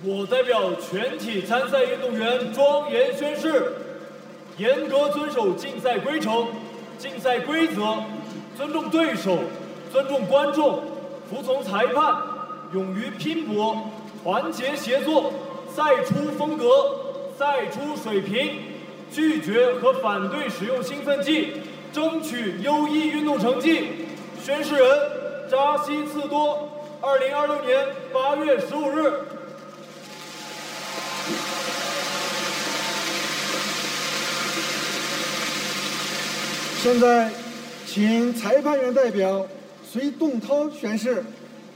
我代表全体参赛运动员庄严宣誓：严格遵守竞赛规程、竞赛规则，尊重对手，尊重观众，服从裁判，勇于拼搏，团结协作，赛出风格，赛出水平，拒绝和反对使用兴奋剂，争取优异运动成绩。宣誓人：扎西次多，2026年8月15日。 现在，请裁判员代表隋东涛宣誓。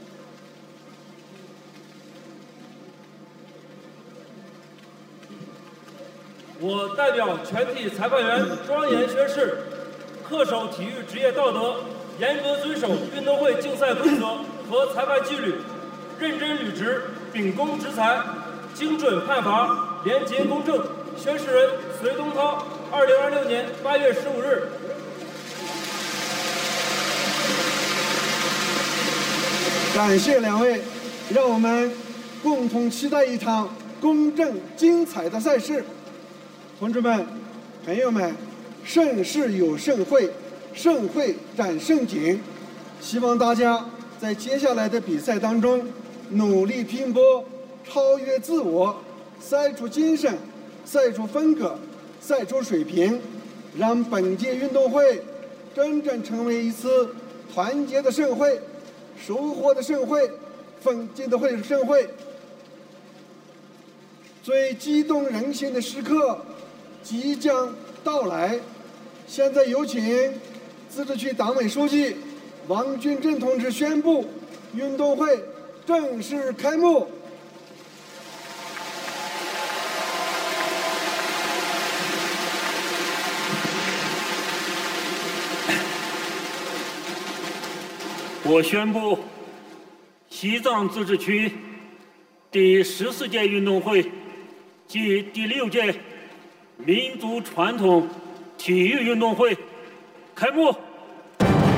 我代表全体裁判员庄严宣誓，恪守体育职业道德，严格遵守运动会竞赛规则和裁判纪律，认真履职，秉公执裁，精准判罚，廉洁公正。宣誓人：隋东涛，2026年8月15日。 感谢两位，让我们共同期待一场公正精彩的赛事。同志们、朋友们，盛事有盛会，盛会展盛景。希望大家在接下来的比赛当中努力拼搏，超越自我，赛出精神，赛出风格，赛出水平，让本届运动会真正成为一次团结的盛会，收获的盛会，奋进的盛会。最激动人心的时刻即将到来，现在有请自治区党委书记王俊振同志宣布运动会正式开幕。 我宣布，西藏自治区第14届运动会暨第6届民族传统体育运动会开幕。